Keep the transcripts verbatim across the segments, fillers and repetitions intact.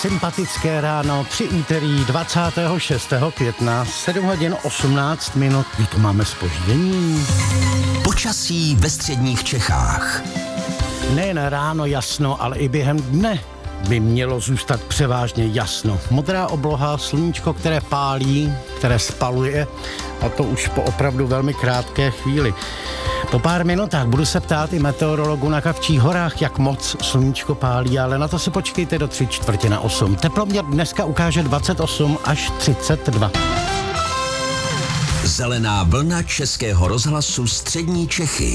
Sympatické ráno při úterý dvacátého šestého května, sedm hodin osmnáct minut. My to máme zpoždění. Počasí ve středních Čechách. Nejen ráno jasno, ale i během dne by mělo zůstat převážně jasno. Modrá obloha, sluníčko, které pálí, které spaluje, a to už po opravdu velmi krátké chvíli. Po pár minutách budu se ptát i meteorologu na Kavčích horách, jak moc sluníčko pálí, ale na to si počkejte do tři čtvrtě na osm. Teploměr dneska ukáže dvacet osm až třicet dva. Zelená vlna Českého rozhlasu Střední Čechy.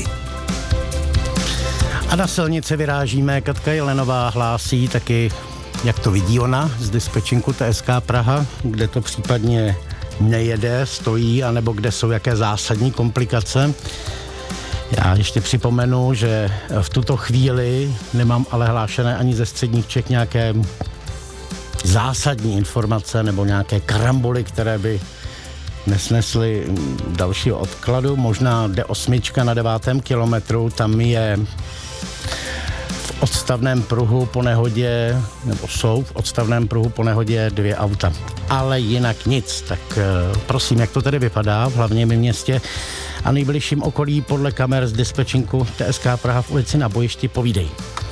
A na silnici vyrážíme. Katka Jelenová hlásí taky, jak to vidí ona z dispečinku T S K Praha, kde to případně nejede, stojí, anebo kde jsou jaké zásadní komplikace. Já ještě připomenu, že v tuto chvíli nemám ale hlášené ani ze středních Čech nějaké zásadní informace nebo nějaké karamboly, které by nesnesly dalšího odkladu. Možná D osm na devátém kilometru, tam je v odstavném pruhu po nehodě, nebo jsou v odstavném pruhu po nehodě dvě auta. Ale jinak nic. Tak prosím, jak to tedy vypadá v hlavním městě a nejbližším okolí podle kamer z dispečinku T S K Praha v ulici Na bojišti, povídej.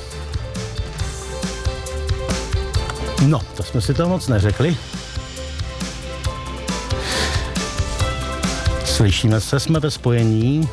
No, to jsme si to moc neřekli. Slyšíme se, jsme ve spojení.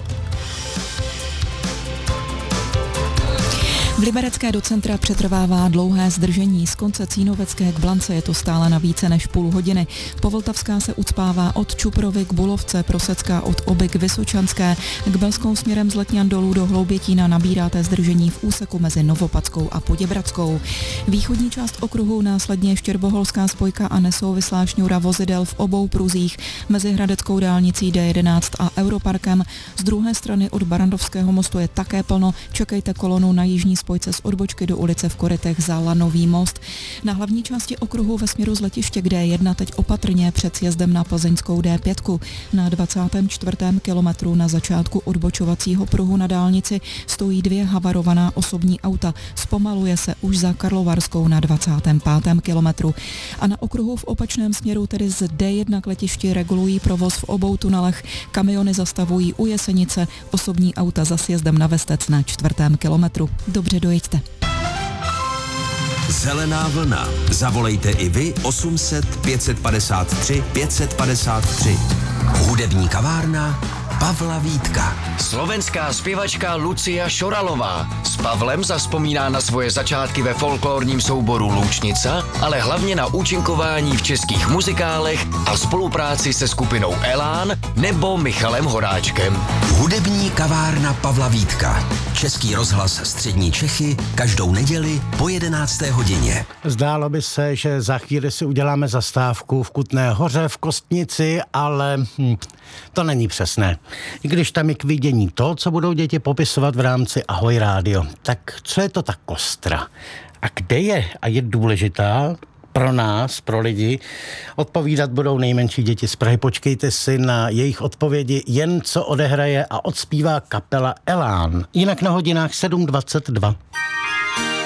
V Liberecké do centra přetrvává dlouhé zdržení. Z konce Cínovecké k Blance je to stále na více než půl hodiny. Povltavská se ucpává od Čuprovy k Bulovce, Prosecká od Oby k Vysočanské. K Belskou směrem z Letňan dolů do Hloubětína nabíráte zdržení v úseku mezi Novopadskou a Poděbradskou. Východní část okruhu následně Štěrboholská spojka a nesouvislá šňůra vozidel v obou pruzích mezi Hradeckou dálnicí D jedenáct a Europarkem. Z druhé strany od Barandovského mostu je také plno. Čekejte kolonu na jižní spojce z odbočky do ulice v Korytech za Lanový most. Na hlavní části okruhu ve směru z letiště k D jedna teď opatrně před sjezdem na plzeňskou D pět. Na dvacátém čtvrtém kilometru na začátku odbočovacího pruhu na dálnici stojí dvě havarovaná osobní auta. Zpomaluje se už za Karlovarskou na dvacátém pátém kilometru. A na okruhu v opačném směru, tedy z D jedna k letišti, regulují provoz v obou tunelech. Kamiony zastavují u Jesenice, osobní auta za sjezdem na Vestec na čtvrtém kilometru. Dobře dojeďte. Zelená vlna. Zavolejte i vy osm set pět padesát tři pět padesát tři. Hudební kavárna Pavla Vítka. Slovenská zpěvačka Lucia Šoralová s Pavlem zazpomíná na svoje začátky ve folklorním souboru Loučnica, ale hlavně na účinkování v českých muzikálech a spolupráci se skupinou Elán nebo Michalem Horáčkem. Hudební kavárna Pavla Vítka. Český rozhlas Střední Čechy každou neděli po jedenácté hodině. Zdálo by se, že za chvíli si uděláme zastávku v Kutné Hoře v Kostnici, ale hm, to není přesné. I když tam je k vidění to, co budou děti popisovat v rámci Ahoj rádio. Tak co je to ta kostra? A kde je? A je důležitá pro nás, pro lidi. Odpovídat budou nejmenší děti z Prahy. Počkejte si na jejich odpovědi, jen co odehraje a odspívá kapela Elán. Jinak na hodinách sedm dvacet dva.